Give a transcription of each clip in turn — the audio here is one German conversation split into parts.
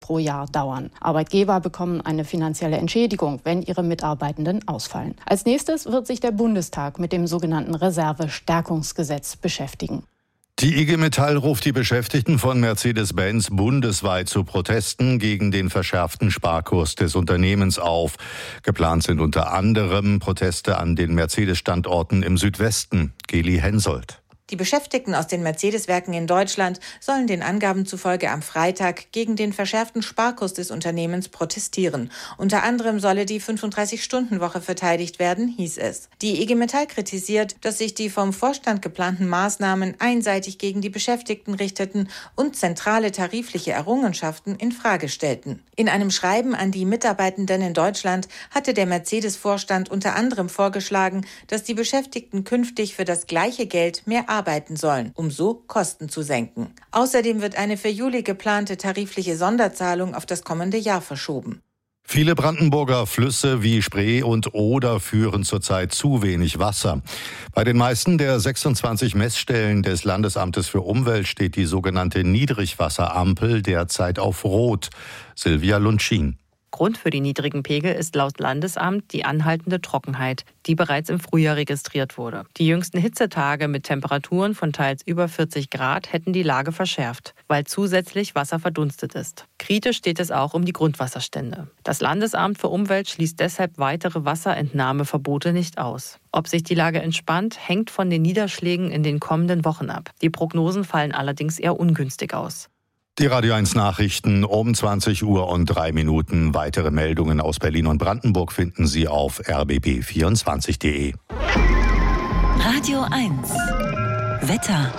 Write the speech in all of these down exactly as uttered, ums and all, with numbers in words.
pro Jahr dauern. Arbeitgeber bekommen eine finanzielle Entschädigung, wenn ihre Mitarbeitenden ausfallen. Als nächstes wird sich der Bundestag mit dem sogenannten Reservestärkungsgesetz beschäftigen. Die I G Metall ruft die Beschäftigten von Mercedes-Benz bundesweit zu Protesten gegen den verschärften Sparkurs des Unternehmens auf. Geplant sind unter anderem Proteste an den Mercedes-Standorten im Südwesten. Geli Hensoldt. Die Beschäftigten aus den Mercedes-Werken in Deutschland sollen den Angaben zufolge am Freitag gegen den verschärften Sparkurs des Unternehmens protestieren. Unter anderem solle die fünfunddreißig-Stunden-Woche verteidigt werden, hieß es. Die I G Metall kritisiert, dass sich die vom Vorstand geplanten Maßnahmen einseitig gegen die Beschäftigten richteten und zentrale tarifliche Errungenschaften in Frage stellten. In einem Schreiben an die Mitarbeitenden in Deutschland hatte der Mercedes-Vorstand unter anderem vorgeschlagen, dass die Beschäftigten künftig für das gleiche Geld mehr arbeiten sollen, um so Kosten zu senken. Außerdem wird eine für Juli geplante tarifliche Sonderzahlung auf das kommende Jahr verschoben. Viele Brandenburger Flüsse wie Spree und Oder führen zurzeit zu wenig Wasser. Bei den meisten der sechsundzwanzig Messstellen des Landesamtes für Umwelt steht die sogenannte Niedrigwasserampel derzeit auf Rot. Silvia Luntschin. Grund für die niedrigen Pegel ist laut Landesamt die anhaltende Trockenheit, die bereits im Frühjahr registriert wurde. Die jüngsten Hitzetage mit Temperaturen von teils über vierzig Grad hätten die Lage verschärft, weil zusätzlich Wasser verdunstet ist. Kritisch steht es auch um die Grundwasserstände. Das Landesamt für Umwelt schließt deshalb weitere Wasserentnahmeverbote nicht aus. Ob sich die Lage entspannt, hängt von den Niederschlägen in den kommenden Wochen ab. Die Prognosen fallen allerdings eher ungünstig aus. Die Radio eins Nachrichten um zwanzig Uhr und drei Minuten. Weitere Meldungen aus Berlin und Brandenburg finden Sie auf r b b vierundzwanzig punkt de. Radio eins. Wetter.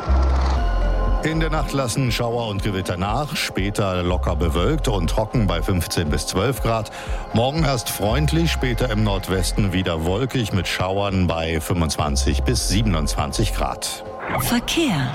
In der Nacht lassen Schauer und Gewitter nach, später locker bewölkt und trocken bei fünfzehn bis zwölf Grad. Morgen erst freundlich, später im Nordwesten wieder wolkig mit Schauern bei fünfundzwanzig bis siebenundzwanzig Grad. Verkehr.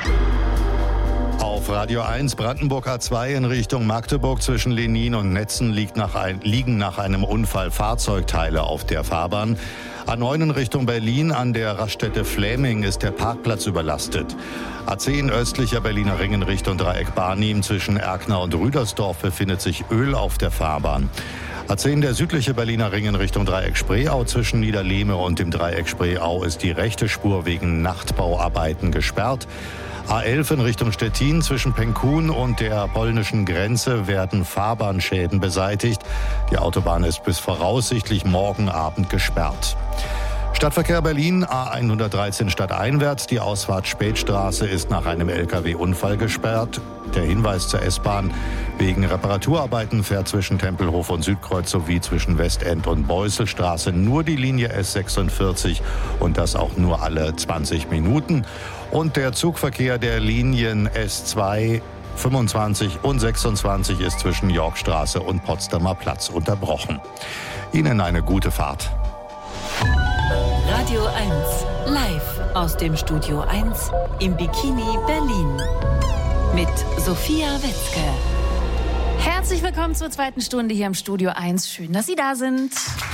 Auf Radio eins Brandenburg A zwei in Richtung Magdeburg zwischen Lenin und Netzen liegt nach ein, liegen nach einem Unfall Fahrzeugteile auf der Fahrbahn. A neun in Richtung Berlin an der Raststätte Fläming ist der Parkplatz überlastet. A zehn östlicher Berliner Ring in Richtung Dreieck Barnim zwischen Erkner und Rüdersdorf befindet sich Öl auf der Fahrbahn. A zehn der südliche Berliner Ring in Richtung Dreieck Spreeau zwischen Niederlehme und dem Dreieck Spreeau ist die rechte Spur wegen Nachtbauarbeiten gesperrt. A elf in Richtung Stettin zwischen Penkun und der polnischen Grenze werden Fahrbahnschäden beseitigt. Die Autobahn ist bis voraussichtlich morgen Abend gesperrt. Stadtverkehr Berlin, A hundertdreizehn stadteinwärts. Die Ausfahrt Spätstraße ist nach einem L K W-Unfall gesperrt. Der Hinweis zur S-Bahn: Wegen Reparaturarbeiten fährt zwischen Tempelhof und Südkreuz sowie zwischen Westend und Beusselstraße nur die Linie S sechsundvierzig und das auch nur alle zwanzig Minuten. Und der Zugverkehr der Linien S zwei, fünfundzwanzig und sechsundzwanzig ist zwischen Yorkstraße und Potsdamer Platz unterbrochen. Ihnen eine gute Fahrt. Radio eins, live aus dem Studio eins im Bikini Berlin mit Sophia Wetzke. Herzlich willkommen zur zweiten Stunde hier im Studio eins. Schön, dass Sie da sind.